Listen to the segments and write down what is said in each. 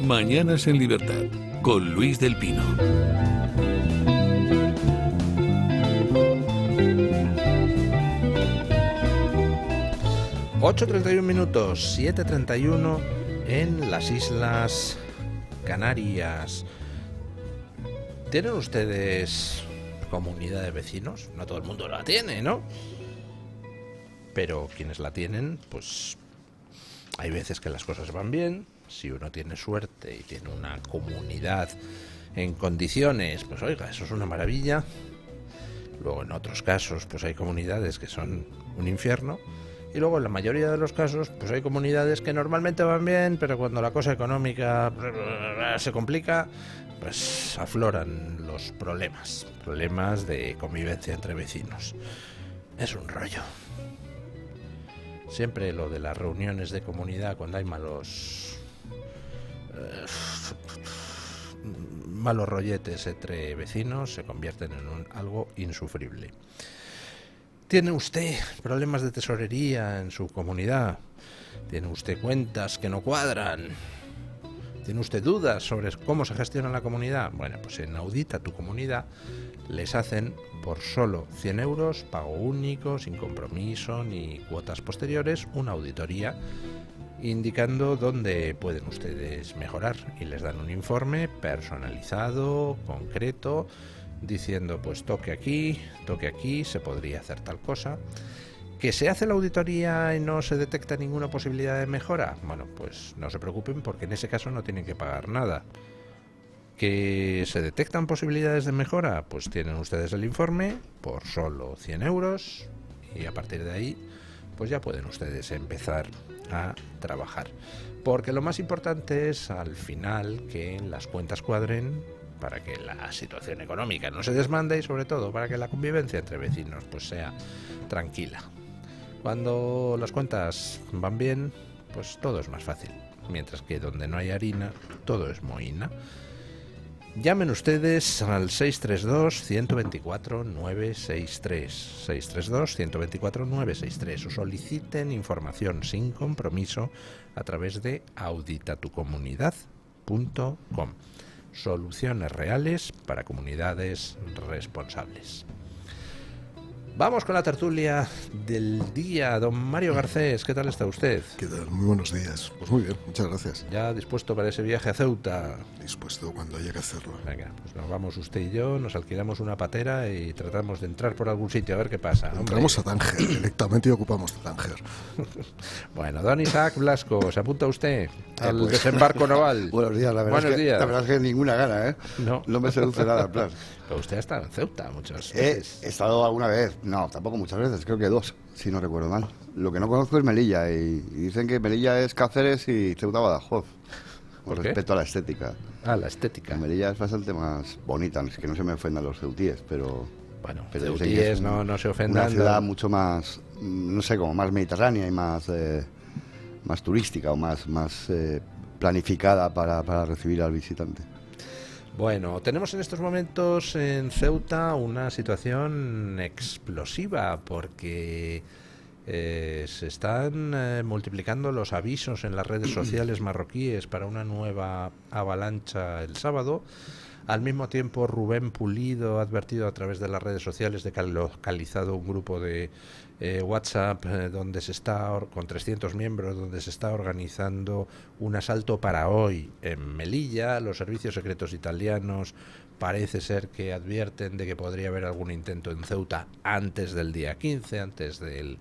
Mañanas en Libertad, con Luis del Pino. ...8:31, 7:31 en las Islas Canarias. ¿Tienen ustedes comunidad de vecinos? No todo el mundo la tiene, ¿no? Pero quienes la tienen, pues hay veces que las cosas van bien. Si uno tiene suerte y tiene una comunidad en condiciones, pues oiga, eso es una maravilla. Luego en otros casos, pues hay comunidades que son un infierno. Y luego en la mayoría de los casos, pues hay comunidades que normalmente van bien, pero cuando la cosa económica se complica, pues afloran los problemas de convivencia entre vecinos. Es un rollo. Siempre lo de las reuniones de comunidad cuando hay malos rolletes entre vecinos se convierten en algo insufrible. ¿Tiene usted problemas de tesorería en su comunidad? ¿Tiene usted cuentas que no cuadran? ¿Tiene usted dudas sobre cómo se gestiona la comunidad? Bueno, pues en Audita tu Comunidad les hacen por solo 100 euros, pago único, sin compromiso ni cuotas posteriores, una auditoría indicando dónde pueden ustedes mejorar y les dan un informe personalizado, concreto, diciendo pues toque aquí, se podría hacer tal cosa. ¿Que se hace la auditoría y no se detecta ninguna posibilidad de mejora? Bueno, pues no se preocupen porque en ese caso no tienen que pagar nada. ¿Que se detectan posibilidades de mejora? Pues tienen ustedes el informe por solo 100 euros y a partir de ahí pues ya pueden ustedes empezar a trabajar. Porque lo más importante es al final que las cuentas cuadren para que la situación económica no se desmande y sobre todo para que la convivencia entre vecinos pues sea tranquila. Cuando las cuentas van bien, pues todo es más fácil, mientras que donde no hay harina, todo es mohina. Llamen ustedes al 632-124-963, 632-124-963 o soliciten información sin compromiso a través de auditatucomunidad.com. Soluciones reales para comunidades responsables. Vamos con la tertulia del día. Don Mario Garcés, ¿qué tal está usted? ¿Qué tal? Muy buenos días. Pues muy bien, muchas gracias. ¿Ya dispuesto para ese viaje a Ceuta? Dispuesto cuando haya que hacerlo. Venga, pues nos vamos usted y yo, nos alquilamos una patera y tratamos de entrar por algún sitio a ver qué pasa. Entramos a Tánger, directamente y ocupamos Tánger. Bueno, don Isaac Blasco, ¿se apunta usted al desembarco naval? Buenos días, la verdad, la verdad es que ninguna gana, ¿eh? No me seduce nada el plan. Pero usted ha estado en Ceuta muchas veces. He estado alguna vez, no, tampoco muchas veces, creo que 2, si no recuerdo mal. Lo que no conozco es Melilla, y dicen que Melilla es Cáceres y Ceuta Badajoz, con respecto a la estética. Ah, la estética. Melilla es bastante más bonita, es que no se me ofendan los ceutíes, pero... Bueno, ceutíes no se ofendan. Una ciudad mucho más, no sé, como más mediterránea y más turística o más planificada para recibir al visitante. Bueno, tenemos en estos momentos en Ceuta una situación explosiva porque se están multiplicando los avisos en las redes sociales marroquíes para una nueva avalancha el sábado. Al mismo tiempo, Rubén Pulido ha advertido a través de las redes sociales de que ha localizado un grupo de WhatsApp donde se está con 300 miembros, donde se está organizando un asalto para hoy en Melilla. Los servicios secretos italianos parece ser que advierten de que podría haber algún intento en Ceuta antes del día 15, antes del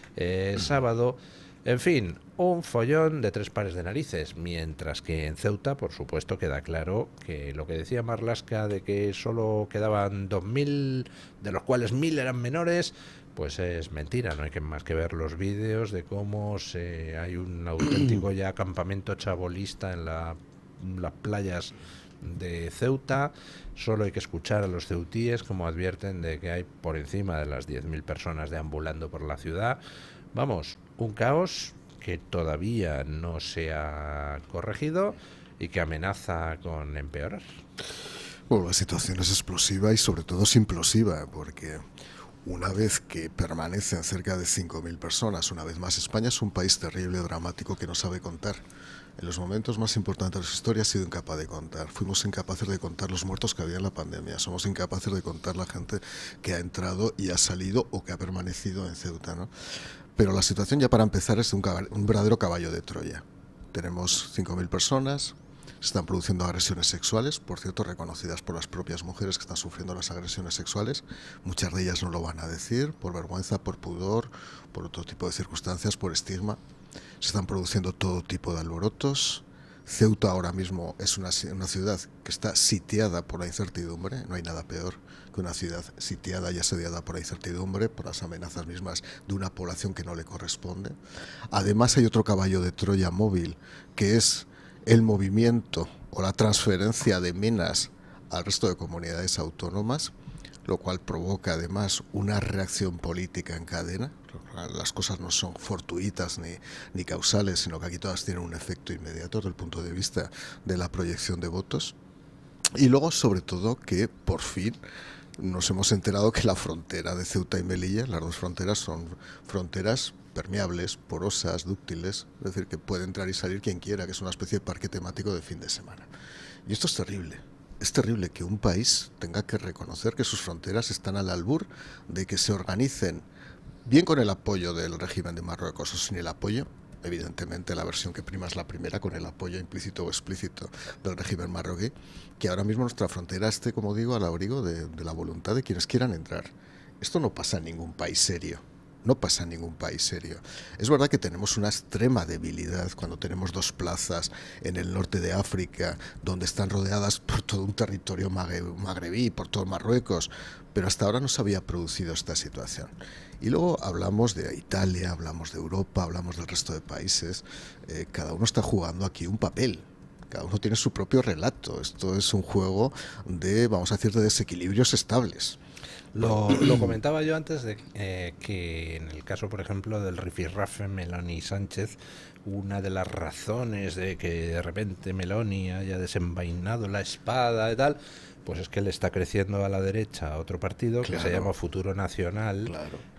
sábado. En fin, un follón de 3 pares de narices, mientras que en Ceuta, por supuesto, queda claro que lo que decía Marlaska de que solo quedaban 2.000, de los cuales 1.000 eran menores, pues es mentira. No hay más que ver los vídeos de cómo hay un auténtico ya campamento chabolista en las playas de Ceuta. Solo hay que escuchar a los ceutíes como advierten de que hay por encima de las 10.000 personas deambulando por la ciudad. Vamos, un caos que todavía no se ha corregido y que amenaza con empeorar. Bueno, la situación es explosiva y sobre todo es implosiva, porque una vez que permanecen cerca de 5.000 personas. Una vez más, España es un país terrible, dramático, que no sabe contar. En los momentos más importantes de su historia ha sido incapaz de contar. Fuimos incapaces de contar los muertos que había en la pandemia. Somos incapaces de contar la gente que ha entrado y ha salido o que ha permanecido en Ceuta, ¿no? Pero la situación, ya para empezar, es un verdadero caballo de Troya. Tenemos 5.000 personas, se están produciendo agresiones sexuales, por cierto, reconocidas por las propias mujeres que están sufriendo las agresiones sexuales. Muchas de ellas no lo van a decir, por vergüenza, por pudor, por otro tipo de circunstancias, por estigma. Se están produciendo todo tipo de alborotos. Ceuta ahora mismo es una ciudad que está sitiada por la incertidumbre. No hay nada peor que una ciudad sitiada y asediada por la incertidumbre, por las amenazas mismas de una población que no le corresponde. Además, hay otro caballo de Troya móvil, que es el movimiento o la transferencia de minas al resto de comunidades autónomas, lo cual provoca además una reacción política en cadena. Las cosas no son fortuitas ni causales, sino que aquí todas tienen un efecto inmediato desde el punto de vista de la proyección de votos. Y luego, sobre todo, que por fin nos hemos enterado que la frontera de Ceuta y Melilla, las dos fronteras, son fronteras permeables, porosas, dúctiles, es decir, que puede entrar y salir quien quiera, que es una especie de parque temático de fin de semana. Y esto es terrible. Es terrible que un país tenga que reconocer que sus fronteras están al albur de que se organicen, bien con el apoyo del régimen de Marruecos o sin el apoyo. Evidentemente la versión que prima es la primera, con el apoyo implícito o explícito del régimen marroquí, que ahora mismo nuestra frontera esté, como digo, al abrigo de la voluntad de quienes quieran entrar. Esto no pasa en ningún país serio. No pasa en ningún país serio. Es verdad que tenemos una extrema debilidad cuando tenemos dos plazas en el norte de África, donde están rodeadas por todo un territorio magrebí, por todo Marruecos, pero hasta ahora no se había producido esta situación. Y luego hablamos de Italia, hablamos de Europa, hablamos del resto de países. Cada uno está jugando aquí un papel. Cada uno tiene su propio relato. Esto es un juego de, vamos a decir, de desequilibrios estables. Lo comentaba yo antes de que en el caso, por ejemplo, del rifirrafe Meloni-Sánchez, una de las razones de que de repente Meloni haya desenvainado la espada y tal, pues es que le está creciendo a la derecha a otro partido que se llama Futuro Nacional,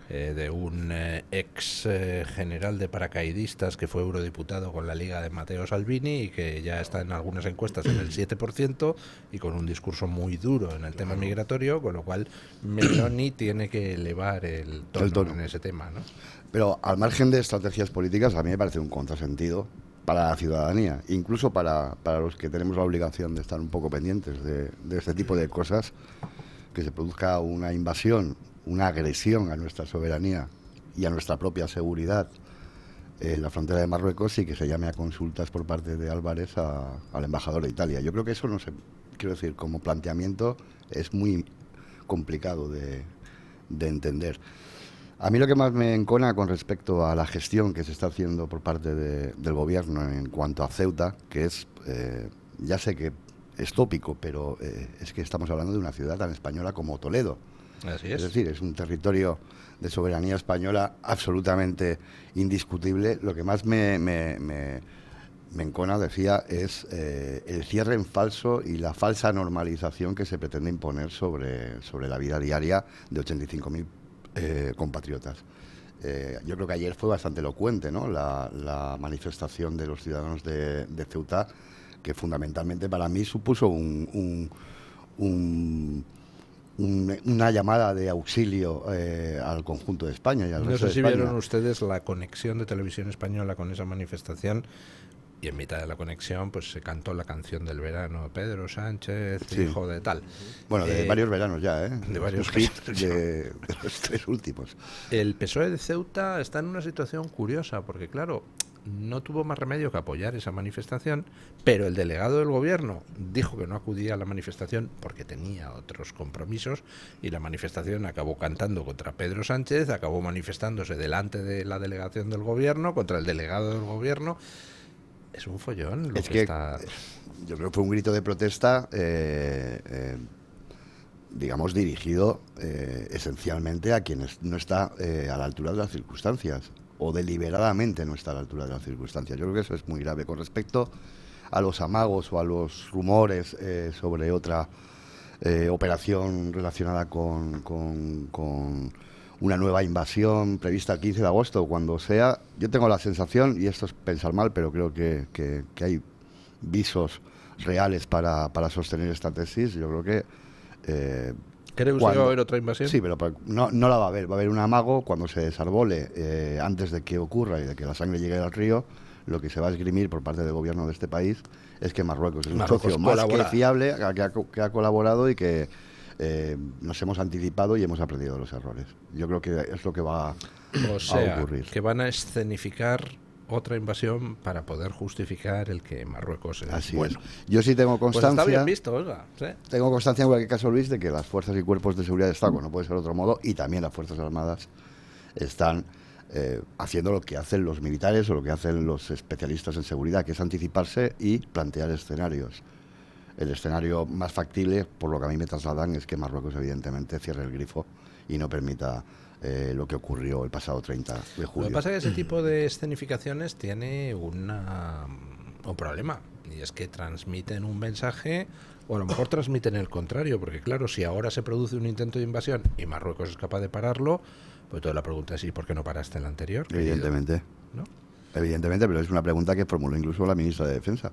de un ex general de paracaidistas que fue eurodiputado con la Liga de Matteo Salvini y que ya está en algunas encuestas en el 7% y con un discurso muy duro en el tema migratorio, con lo cual Meloni tiene que elevar el tono en ese tema, ¿no? Pero al margen de estrategias políticas, a mí me parece un contrasentido para la ciudadanía, incluso para los que tenemos la obligación de estar un poco pendientes de este tipo de cosas, que se produzca una invasión, una agresión a nuestra soberanía y a nuestra propia seguridad en la frontera de Marruecos y que se llame a consultas por parte de Álvarez al embajador de Italia. Yo creo que eso, no sé, quiero decir, como planteamiento es muy complicado de entender. A mí lo que más me encona con respecto a la gestión que se está haciendo por parte del gobierno en cuanto a Ceuta, que es, ya sé que es tópico, pero es que estamos hablando de una ciudad tan española como Toledo. Así es. Es decir, es un territorio de soberanía española absolutamente indiscutible. Lo que más me encona, decía, es el cierre en falso y la falsa normalización que se pretende imponer sobre la vida diaria de 85.000 compatriotas. Yo creo que ayer fue bastante elocuente, ¿no? La manifestación de los ciudadanos de Ceuta, que fundamentalmente para mí supuso una llamada de auxilio al conjunto de España y al resto de España. No sé si vieron ustedes la conexión de Televisión Española con esa manifestación. Y en mitad de la conexión pues se cantó la canción del verano, Pedro Sánchez, sí, hijo de tal. Bueno, de varios veranos ya, ¿eh? De varios hits de los tres últimos. El PSOE de Ceuta está en una situación curiosa, porque claro, no tuvo más remedio que apoyar esa manifestación, pero el delegado del gobierno dijo que no acudía a la manifestación porque tenía otros compromisos, y la manifestación acabó cantando contra Pedro Sánchez, acabó manifestándose delante de la delegación del gobierno, contra el delegado del gobierno. Es un follón. Es que yo creo que fue un grito de protesta, digamos, dirigido esencialmente a quienes no está a la altura de las circunstancias, o deliberadamente no está a la altura de las circunstancias. Yo creo que eso es muy grave. Con respecto a los amagos o a los rumores sobre otra operación relacionada con una nueva invasión prevista el 15 de agosto, cuando sea. Yo tengo la sensación, y esto es pensar mal, pero creo que hay visos reales para sostener esta tesis. Yo creo que... ¿Cree usted que va a haber otra invasión? Sí, pero no la va a haber. Va a haber un amago cuando se desarbole, antes de que ocurra y de que la sangre llegue al río. Lo que se va a esgrimir por parte del gobierno de este país es que Marruecos es un socio más que fiable, que ha colaborado y que nos hemos anticipado y hemos aprendido de los errores. Yo creo que es lo que va a ocurrir. Que van a escenificar otra invasión para poder justificar el que Marruecos es Así bueno. es. Yo sí tengo constancia. Pues está bien visto, oiga. ¿Sí? Tengo constancia en cualquier caso, Luis, de que las fuerzas y cuerpos de seguridad de Estado, no puede ser de otro modo, y también las Fuerzas Armadas están haciendo lo que hacen los militares o lo que hacen los especialistas en seguridad, que es anticiparse y plantear escenarios. El escenario más factible, por lo que a mí me trasladan, es que Marruecos evidentemente cierre el grifo y no permita lo que ocurrió el pasado 30 de julio. Lo que pasa es que ese tipo de escenificaciones tiene un problema, y es que transmiten un mensaje, o a lo mejor transmiten el contrario, porque claro, si ahora se produce un intento de invasión y Marruecos es capaz de pararlo, pues toda la pregunta es: ¿y por qué no paraste el anterior? Evidentemente. ¿No? Evidentemente, pero es una pregunta que formuló incluso la ministra de Defensa.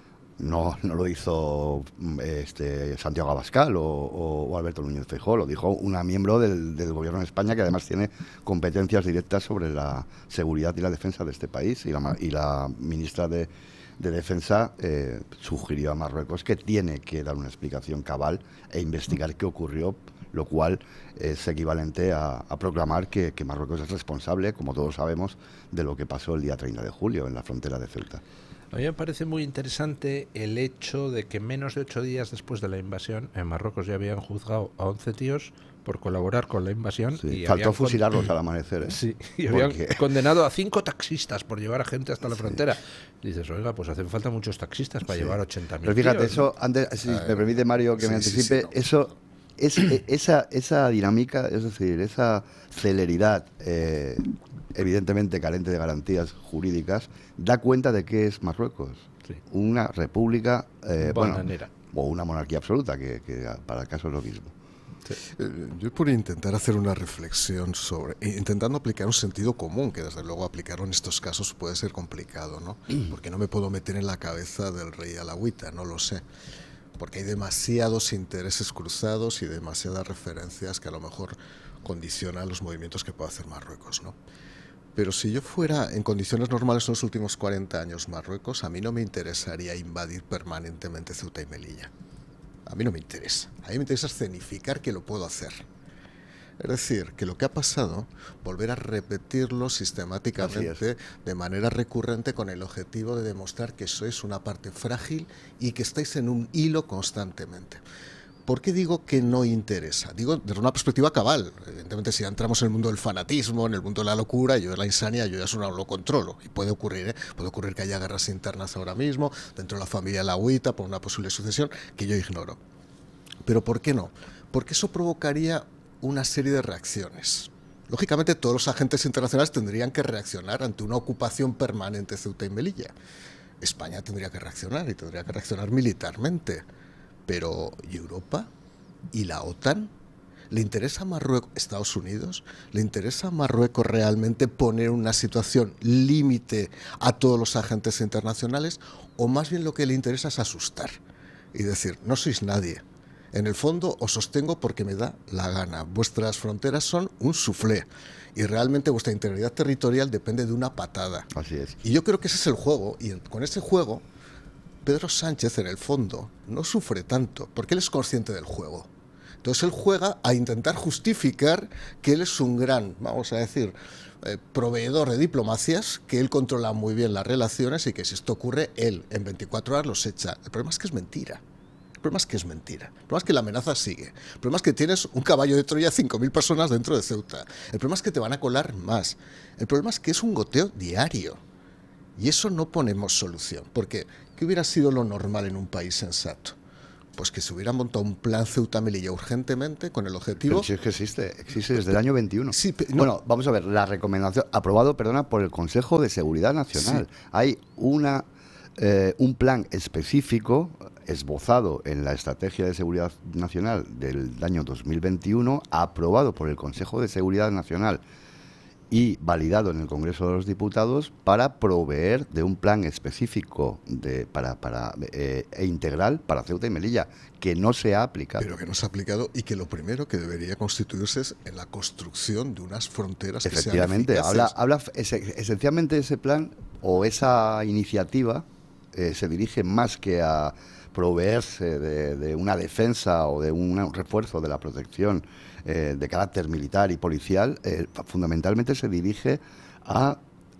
No lo hizo Santiago Abascal o Alberto Núñez Feijóo, lo dijo una miembro del gobierno de España, que además tiene competencias directas sobre la seguridad y la defensa de este país, y la ministra de Defensa sugirió a Marruecos que tiene que dar una explicación cabal e investigar qué ocurrió, lo cual es equivalente a proclamar que Marruecos es responsable, como todos sabemos, de lo que pasó el día 30 de julio en la frontera de Ceuta. A mí me parece muy interesante el hecho de que menos de 8 días después de la invasión, en Marruecos ya habían juzgado a 11 tíos por colaborar con la invasión. Sí, y faltó fusilarlos al amanecer. Sí, y habían condenado a 5 taxistas por llevar a gente hasta la frontera. Y dices, oiga, pues hacen falta muchos taxistas para llevar 80.000 Pero fíjate, tíos, eso, antes, si me permite, Mario, que me anticipe, eso... esa dinámica, es decir, esa celeridad, evidentemente carente de garantías jurídicas, da cuenta de qué es Marruecos. Sí. Una república, o una monarquía absoluta, que para el caso es lo mismo. Sí. Yo por intentar hacer una reflexión sobre, intentando aplicar un sentido común, que desde luego aplicarlo en estos casos puede ser complicado, ¿no? Porque no me puedo meter en la cabeza del rey alawita, no lo sé. Porque hay demasiados intereses cruzados y demasiadas referencias que a lo mejor condicionan los movimientos que puede hacer Marruecos, ¿no? Pero si yo fuera en condiciones normales en los últimos 40 años Marruecos, a mí no me interesaría invadir permanentemente Ceuta y Melilla. A mí no me interesa. A mí me interesa escenificar que lo puedo hacer. Es decir, que lo que ha pasado, volver a repetirlo sistemáticamente, de manera recurrente, con el objetivo de demostrar que sois una parte frágil y que estáis en un hilo constantemente. ¿Por qué digo que no interesa? Digo desde una perspectiva cabal. Evidentemente, si ya entramos en el mundo del fanatismo, en el mundo de la locura, yo de la insania, yo ya eso no lo controlo. Y puede ocurrir, puede ocurrir que haya guerras internas ahora mismo, dentro de la familia alawita, por una posible sucesión, que yo ignoro. ¿Pero por qué no? Porque eso provocaría una serie de reacciones. Lógicamente, todos los agentes internacionales tendrían que reaccionar ante una ocupación permanente de Ceuta y Melilla. España tendría que reaccionar, y tendría que reaccionar militarmente. Pero, ¿y Europa? ¿Y la OTAN? ¿Le interesa a Marruecos, Estados Unidos? ¿Le interesa a Marruecos realmente poner una situación límite a todos los agentes internacionales? ¿O más bien lo que le interesa es asustar y decir, no sois nadie? En el fondo os sostengo porque me da la gana. Vuestras fronteras son un suflé y realmente vuestra integridad territorial depende de una patada. Así es. Y yo creo que ese es el juego, y con ese juego Pedro Sánchez en el fondo no sufre tanto porque él es consciente del juego. Entonces él juega a intentar justificar que él es un gran, vamos a decir, proveedor de diplomacias, que él controla muy bien las relaciones y que si esto ocurre, él en 24 horas los echa. El problema es que es mentira. El problema es que es mentira. El problema es que la amenaza sigue. El problema es que tienes un caballo de Troya, 5.000 personas dentro de Ceuta. El problema es que te van a colar más. El problema es que es un goteo diario. Y eso no ponemos solución. Porque, ¿qué hubiera sido lo normal en un país sensato? Pues que se hubiera montado un plan Ceuta-Melilla urgentemente con el objetivo... Pero si es que existe desde el año 21. Sí, no. Bueno, vamos a ver, la recomendación, aprobado, por el Consejo de Seguridad Nacional. Sí. Hay un plan específico esbozado en la Estrategia de Seguridad Nacional del año 2021, aprobado por el Consejo de Seguridad Nacional y validado en el Congreso de los Diputados, para proveer de un plan específico e integral para Ceuta y Melilla, que no se ha aplicado. Pero que no se ha aplicado, y que lo primero que debería constituirse es en la construcción de unas fronteras que sean eficaces. Efectivamente, esencialmente ese plan o esa iniciativa se dirige más que a proveerse de una defensa o de un refuerzo de la protección de carácter militar y policial, fundamentalmente se dirige a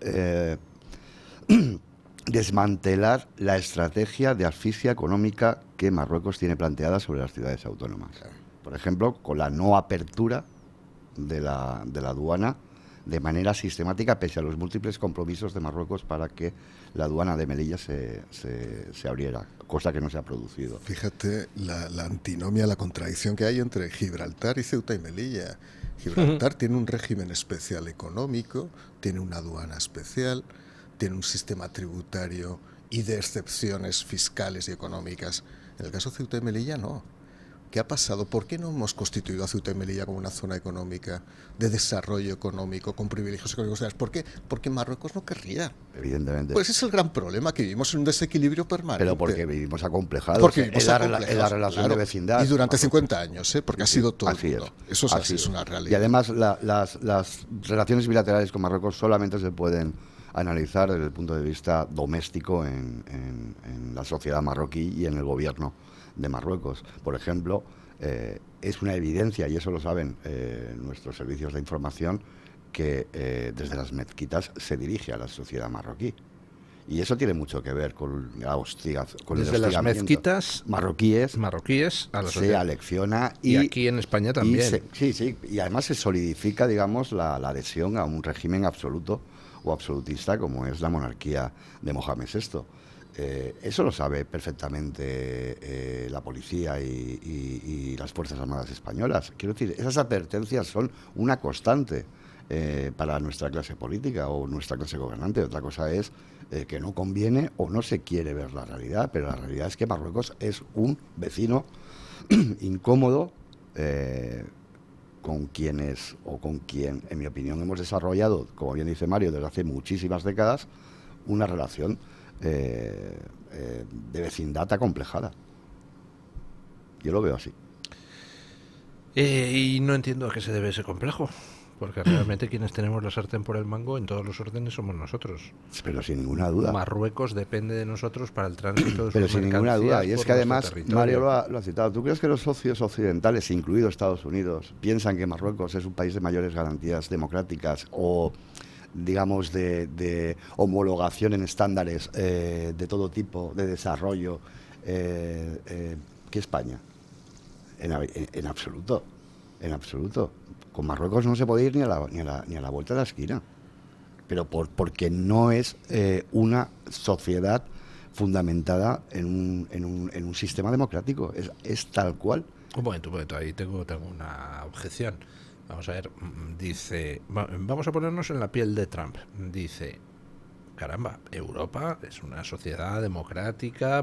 desmantelar la estrategia de asfixia económica que Marruecos tiene planteada sobre las ciudades autónomas. Por ejemplo, con la no apertura de la aduana de manera sistemática, pese a los múltiples compromisos de Marruecos para que la aduana de Melilla se abriera, cosa que no se ha producido. Fíjate la antinomia, la contradicción que hay entre Gibraltar y Ceuta y Melilla. Gibraltar tiene un régimen especial económico, tiene una aduana especial, tiene un sistema tributario y de excepciones fiscales y económicas. En el caso de Ceuta y Melilla, no. ¿Qué ha pasado? ¿Por qué no hemos constituido a Ceuta y Melilla como una zona económica de desarrollo económico, con privilegios económicos? ¿Por qué? Porque Marruecos no querría. Evidentemente. Pues ese es el gran problema, que vivimos en un desequilibrio permanente. Pero porque vivimos acomplejados. Porque vivimos acomplejados, en la relación de vecindad. Y durante 50 años, porque ha sido todo. Así es. Eso es así, es una realidad. Y además las relaciones bilaterales con Marruecos solamente se pueden analizar desde el punto de vista doméstico en la sociedad marroquí y en el gobierno de Marruecos. Por ejemplo, es una evidencia, y eso lo saben nuestros servicios de información, que desde las mezquitas se dirige a la sociedad marroquí. Y eso tiene mucho que ver con la con desde el las mezquitas marroquíes a la se sociedad. alecciona y aquí en España también. Y además se solidifica, digamos, la adhesión a un régimen absoluto o absolutista como es la monarquía de Mohamed VI. Eso lo sabe perfectamente la policía y las Fuerzas Armadas españolas. Quiero decir, esas advertencias son una constante para nuestra clase política o nuestra clase gobernante. Otra cosa es que no conviene o no se quiere ver la realidad, pero la realidad es que Marruecos es un vecino incómodo con quien, en mi opinión, hemos desarrollado, como bien dice Mario, desde hace muchísimas décadas, una relación de vecindad acomplejada. Yo lo veo así. Y no entiendo a qué se debe ese complejo, porque realmente quienes tenemos la sartén por el mango en todos los órdenes somos nosotros. Pero sin ninguna duda. Marruecos depende de nosotros para el tránsito de sus Pero sin ninguna duda. Y es que además, Mario lo ha citado, ¿tú crees que los socios occidentales, incluido Estados Unidos, piensan que Marruecos es un país de mayores garantías democráticas o, digamos, de homologación en estándares de todo tipo, de desarrollo, que España? En absoluto. En absoluto. Con Marruecos no se puede ir ni a la vuelta de la esquina. Pero porque no es una sociedad fundamentada en un sistema democrático. Es tal cual. Un momento, ahí tengo una objeción. Vamos a ver, dice, vamos a ponernos en la piel de Trump. Dice, caramba, Europa es una sociedad democrática,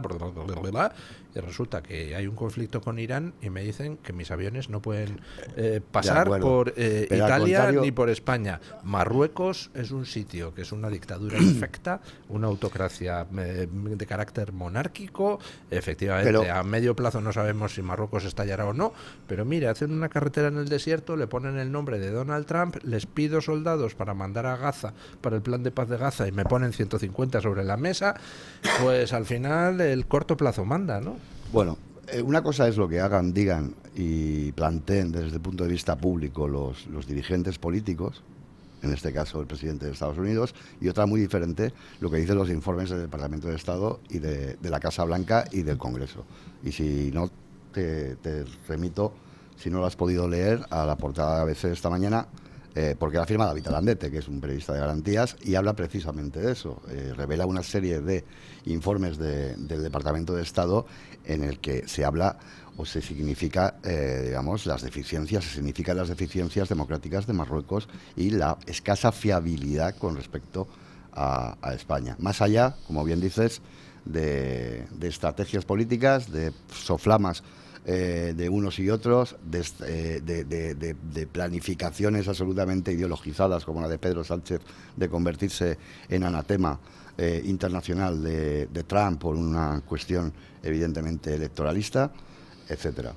y resulta que hay un conflicto con Irán y me dicen que mis aviones no pueden pasar por Italia ni por España. Marruecos es un sitio que es una dictadura infecta, una autocracia de carácter monárquico. Efectivamente, a medio plazo no sabemos si Marruecos estallará o no, pero mire, hacen una carretera en el desierto, le ponen el nombre de Donald Trump, les pido soldados para mandar a Gaza, para el plan de paz de Gaza, y me ponen 150 sobre la mesa, pues al final el corto plazo manda, ¿no? Bueno, una cosa es lo que hagan, digan y planteen desde el punto de vista público los dirigentes políticos, en este caso el presidente de Estados Unidos, y otra muy diferente, lo que dicen los informes del Departamento de Estado y de la Casa Blanca y del Congreso. Y si no, te remito, si no lo has podido leer, a la portada de ABC esta mañana, porque la firma David Alandete, que es un periodista de garantías, y habla precisamente de eso. Revela una serie de informes del Departamento de Estado en el que se habla o se significa, digamos, se significan las deficiencias democráticas de Marruecos y la escasa fiabilidad con respecto a España. Más allá, como bien dices, de estrategias políticas, de soflamas de unos y otros, de planificaciones absolutamente ideologizadas, como la de Pedro Sánchez, de convertirse en anatema internacional de Trump por una cuestión evidentemente electoralista, etcétera.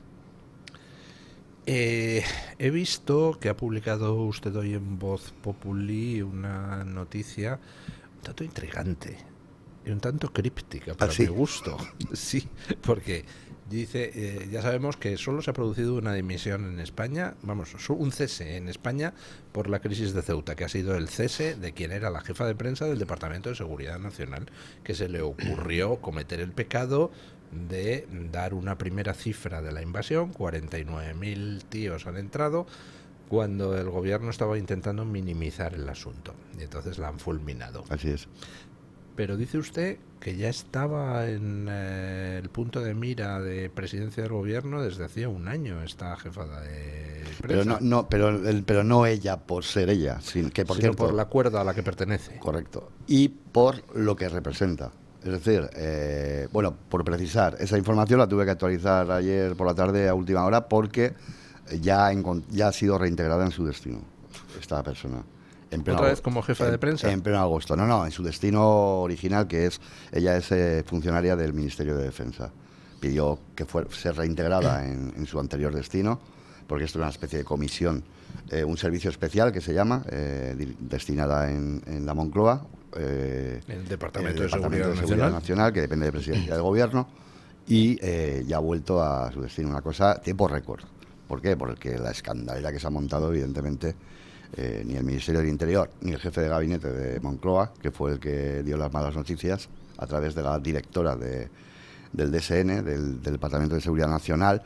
He visto que ha publicado usted hoy en Voz Populi una noticia un tanto intrigante y un tanto críptica para mi gusto. Sí, porque dice, ya sabemos que solo se ha producido una dimisión en España, un cese en España por la crisis de Ceuta, que ha sido el cese de quien era la jefa de prensa del Departamento de Seguridad Nacional, que se le ocurrió cometer el pecado de dar una primera cifra de la invasión. 49.000 tíos han entrado, cuando el gobierno estaba intentando minimizar el asunto, y entonces la han fulminado. Así es. Pero dice usted que ya estaba en el punto de mira de presidencia del gobierno desde hacía un año esta jefa de prensa. Pero no ella por ser ella, sino por la cuerda a la que pertenece. Correcto. Y por lo que representa. Es decir, por precisar, esa información la tuve que actualizar ayer por la tarde a última hora porque ya ha sido reintegrada en su destino esta persona. ¿Otra vez como jefa de prensa? En pleno agosto. No, en su destino original, que ella es funcionaria del Ministerio de Defensa. Pidió que ser reintegrada en su anterior destino, porque esto es una especie de comisión, un servicio especial que se llama, destinada en la Moncloa, el Departamento de Seguridad Nacional, que depende de Presidencia del Gobierno, y ya ha vuelto a su destino. Una cosa, tiempo récord. ¿Por qué? Porque la escandalera que se ha montado, evidentemente, ni el Ministerio del Interior ni el jefe de gabinete de Moncloa, que fue el que dio las malas noticias a través de la directora del DSN, del Departamento de Seguridad Nacional,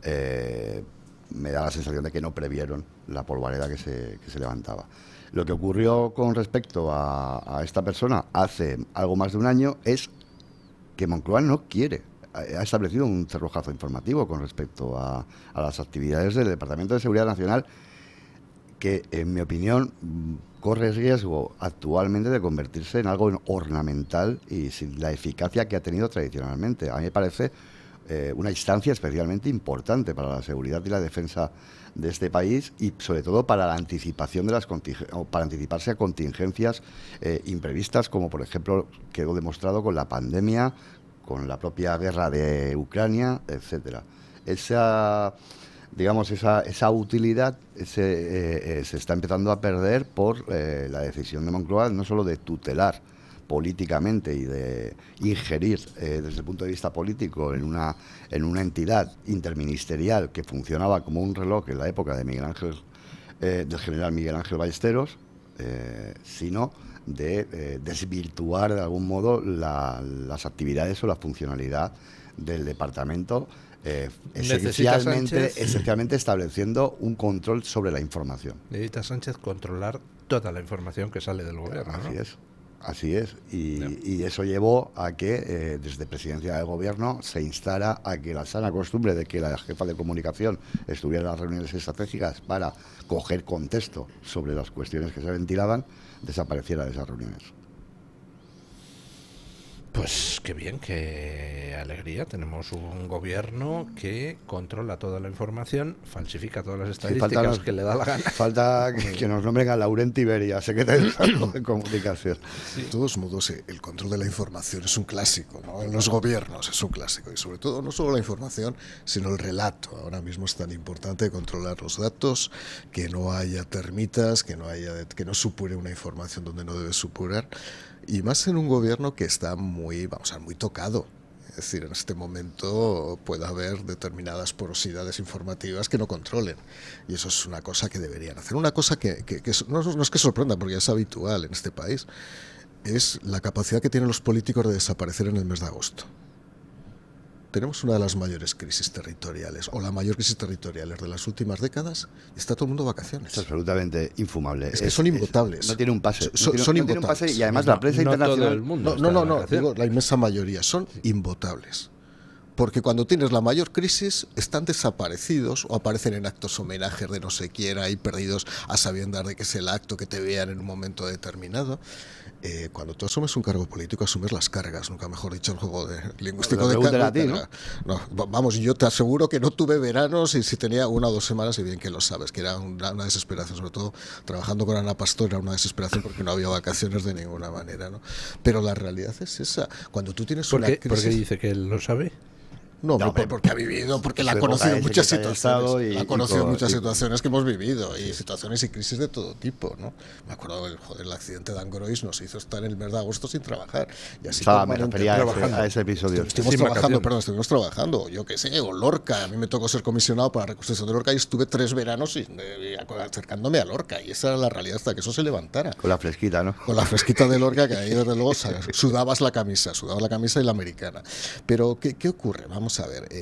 me da la sensación de que no previeron la polvareda que se levantaba. Lo que ocurrió con respecto a esta persona hace algo más de un año es que Moncloa no quiere. Ha establecido un cerrojazo informativo con respecto a las actividades del Departamento de Seguridad Nacional, que, en mi opinión, corre riesgo actualmente de convertirse en algo ornamental y sin la eficacia que ha tenido tradicionalmente. A mí me parece una instancia especialmente importante para la seguridad y la defensa de este país, y sobre todo para la anticipación de para anticiparse a contingencias imprevistas, como por ejemplo quedó demostrado con la pandemia, con la propia guerra de Ucrania, etcétera. Esa utilidad se está empezando a perder por la decisión de Moncloa, no solo de tutelar políticamente y de ingerir desde el punto de vista político en una entidad interministerial que funcionaba como un reloj en la época de del general Miguel Ángel Ballesteros, sino de desvirtuar de algún modo las actividades o la funcionalidad del departamento, esencialmente estableciendo un control sobre la información. Necesita Sánchez controlar toda la información que sale del gobierno, ¿no? Así es. Y eso llevó a que desde Presidencia del Gobierno se instara a que la sana costumbre de que la jefa de comunicación estuviera en las reuniones estratégicas para coger contexto sobre las cuestiones que se ventilaban, desapareciera de esas reuniones. Pues qué bien, qué alegría. Tenemos un gobierno que controla toda la información, falsifica todas las estadísticas que le da la gana. Falta que nos nombren a Laurenti Beria, secretario de Estado de Comunicación. Sí. De todos modos, el control de la información es un clásico, ¿no? En los gobiernos es un clásico. Y sobre todo, no solo la información, sino el relato. Ahora mismo es tan importante controlar los datos, que no haya termitas, que no supure una información donde no debe supurar. Y más en un gobierno que está muy tocado. Es decir, en este momento puede haber determinadas porosidades informativas que no controlen. Y eso es una cosa que deberían hacer. Una cosa que no es que sorprenda, porque es habitual en este país, es la capacidad que tienen los políticos de desaparecer en el mes de agosto. Tenemos una de las mayores crisis territoriales, o la mayor crisis territorial de las últimas décadas, y está todo el mundo de vacaciones. Es absolutamente infumable. Es que son imvotables. No tiene un pase. Son no tiene un pase, y además la prensa internacional... Todo el mundo no, digo, la inmensa mayoría son imvotables. Porque cuando tienes la mayor crisis están desaparecidos o aparecen en actos homenajes de no sé quién, ahí perdidos a sabiendas de que es el acto, que te vean en un momento determinado. Cuando tú asumes un cargo político, asumes las cargas, nunca mejor dicho, el juego lingüístico de carga. A ti, ¿no? No, vamos, yo te aseguro que no tuve veranos y si tenía 1 o 2 semanas, y bien que lo sabes, que era una desesperación, sobre todo trabajando con Ana Pastor, era una desesperación porque no había vacaciones de ninguna manera, ¿no? Pero la realidad es esa. Cuando tú tienes una crisis... ¿Por qué dice que él lo sabe? No, porque ha vivido, porque la ha conocido muchas situaciones. Ha conocido muchas situaciones que hemos vivido y situaciones y crisis de todo tipo, ¿no? Me acuerdo el accidente de Angrois nos hizo estar en el mes de agosto sin trabajar. Y así me refería a ese episodio. Estuvimos trabajando, yo qué sé, o Lorca. A mí me tocó ser comisionado para la reconstrucción de Lorca y estuve 3 veranos acercándome a Lorca. Y esa era la realidad hasta que eso se levantara. Con la fresquita, ¿no? Con la fresquita de Lorca, que ahí desde luego sudabas la camisa y la americana. Pero, ¿qué ocurre? Vamos a ver,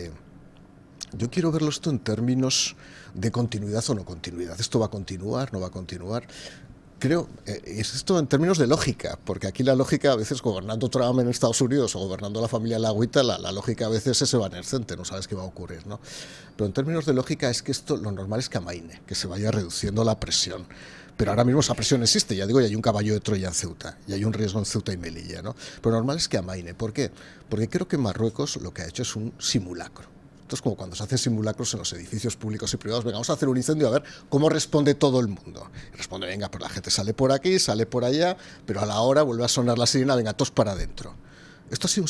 yo quiero verlo esto en términos de continuidad o no continuidad. ¿Esto va a continuar? ¿No va a continuar? Creo, es esto en términos de lógica, porque aquí la lógica a veces, gobernando Trump en Estados Unidos o gobernando la familia Lagüita, la lógica a veces es evanescente, no sabes qué va a ocurrir, ¿no? Pero en términos de lógica es que esto, lo normal es que amaine, que se vaya reduciendo la presión. Pero ahora mismo esa presión existe, ya digo, y hay un caballo de Troya en Ceuta, y hay un riesgo en Ceuta y Melilla, ¿no? Pero lo normal es que amaine. ¿Por qué? Porque creo que Marruecos lo que ha hecho es un simulacro. Entonces, como cuando se hacen simulacros en los edificios públicos y privados, venga, vamos a hacer un incendio a ver cómo responde todo el mundo. Y responde, venga, pues la gente sale por aquí, sale por allá, pero a la hora vuelve a sonar la sirena, venga, todos para adentro. Esto ha sido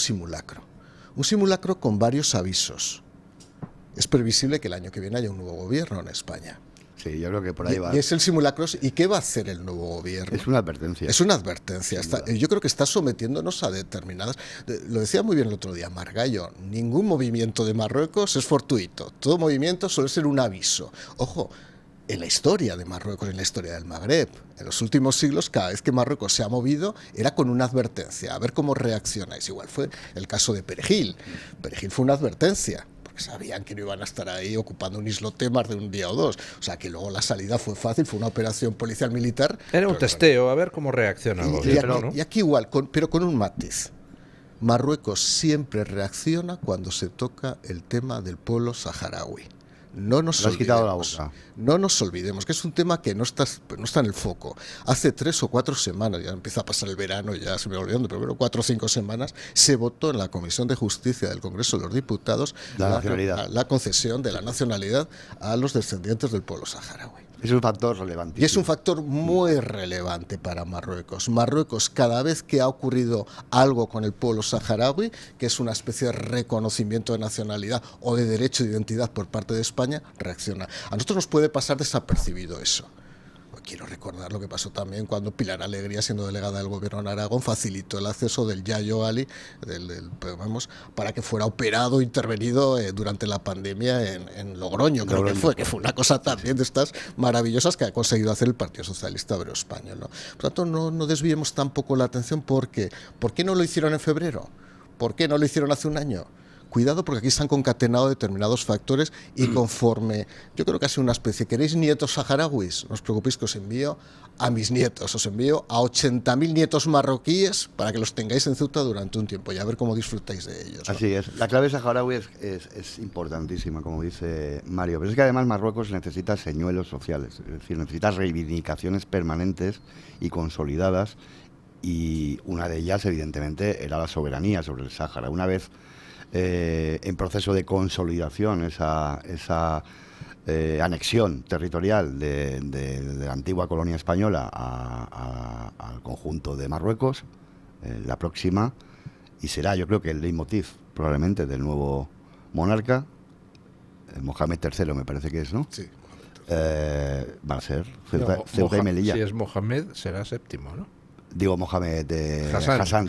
un simulacro con varios avisos. Es previsible que el año que viene haya un nuevo gobierno en España. Sí, yo creo que por ahí va. Y es el simulacro. ¿Y qué va a hacer el nuevo gobierno? Es una advertencia. Es una advertencia. Yo creo que está sometiéndonos a determinadas... Lo decía muy bien el otro día Margallo, ningún movimiento de Marruecos es fortuito. Todo movimiento suele ser un aviso. Ojo, en la historia de Marruecos, en la historia del Magreb, en los últimos siglos, cada vez que Marruecos se ha movido, era con una advertencia. A ver cómo reaccionáis. Igual fue el caso de Perejil. Perejil fue una advertencia. Sabían que no iban a estar ahí ocupando un islote más de un día o 2. O sea, que luego la salida fue fácil, fue una operación policial militar. Era un testeo, a ver cómo reacciona el gobierno, ¿no? Y aquí igual, pero con un matiz. Marruecos siempre reacciona cuando se toca el tema del pueblo saharaui. No nos olvidemos que es un tema que no está en el foco. Hace 3 o 4 semanas, ya empieza a pasar el verano, ya se me va olvidando, pero bueno, 4 o 5 semanas, se votó en la Comisión de Justicia del Congreso de los Diputados la concesión de la nacionalidad a los descendientes del pueblo saharaui. Es un factor relevante. Y es un factor muy relevante para Marruecos. Marruecos, cada vez que ha ocurrido algo con el pueblo saharaui, que es una especie de reconocimiento de nacionalidad o de derecho de identidad por parte de España, reacciona. A nosotros nos puede pasar desapercibido eso. Quiero recordar lo que pasó también cuando Pilar Alegría, siendo delegada del gobierno en Aragón, facilitó el acceso del Yayo Ali para que fuera operado, intervenido durante la pandemia en Logroño, creo que fue una cosa también de estas maravillosas que ha conseguido hacer el Partido Socialista Obrero Español, ¿no? Por tanto, no desviemos tampoco la atención porque ¿por qué no lo hicieron en febrero? ¿Por qué no lo hicieron hace un año? Cuidado, porque aquí se han concatenado determinados factores y conforme, yo creo que ha sido una especie, ¿queréis nietos saharauis? No os preocupéis que os envío a mis nietos, os envío a 80.000 nietos marroquíes para que los tengáis en Ceuta durante un tiempo y a ver cómo disfrutáis de ellos, ¿no? Así es, la clave saharaui es importantísima, como dice Mario, pero es que además Marruecos necesita señuelos sociales, es decir, necesita reivindicaciones permanentes y consolidadas, y una de ellas evidentemente era la soberanía sobre el Sáhara. Una vez en proceso de consolidación esa anexión territorial de la antigua colonia española al conjunto de Marruecos, la próxima, y será, yo creo que el leitmotiv probablemente del nuevo monarca, Mohamed III me parece que es, ¿no? Sí. Va a ser Ceuta y Melilla. Si es Mohamed, será séptimo, ¿no? Digo Mohamed Hassan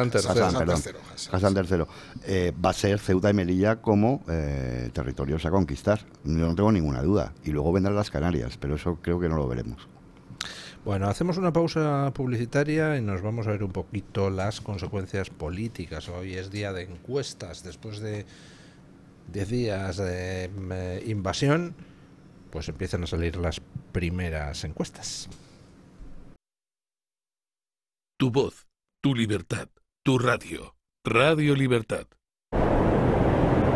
III. Va a ser Ceuta y Melilla como territorios a conquistar. Yo no tengo ninguna duda. Y luego vendrán las Canarias, pero eso creo que no lo veremos. Bueno, hacemos una pausa publicitaria y nos vamos a ver un poquito las consecuencias políticas. Hoy es día de encuestas. Después de 10 días de invasión, pues empiezan a salir las primeras encuestas. Tu voz, tu libertad, tu radio. Radio Libertad.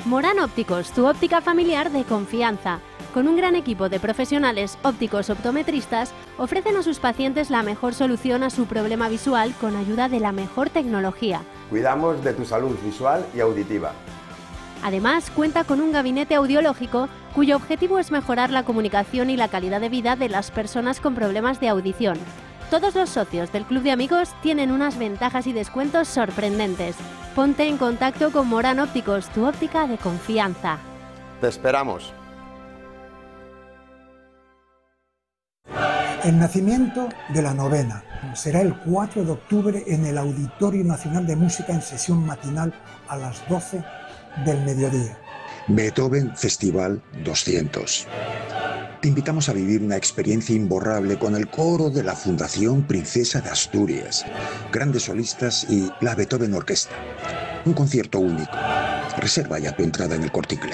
Morán Ópticos, tu óptica familiar de confianza. Con un gran equipo de profesionales ópticos optometristas, ofrecen a sus pacientes la mejor solución a su problema visual con ayuda de la mejor tecnología. Cuidamos de tu salud visual y auditiva. Además, cuenta con un gabinete audiológico cuyo objetivo es mejorar la comunicación y la calidad de vida de las personas con problemas de audición. Todos los socios del Club de Amigos tienen unas ventajas y descuentos sorprendentes. Ponte en contacto con Morán Ópticos, tu óptica de confianza. Te esperamos. El nacimiento de la novena será el 4 de octubre en el Auditorio Nacional de Música en sesión matinal a las 12 del mediodía. Beethoven Festival 200. Te invitamos a vivir una experiencia imborrable con el coro de la Fundación Princesa de Asturias, grandes solistas y la Beethoven Orquesta. Un concierto único. Reserva ya tu entrada en el Corte Inglés.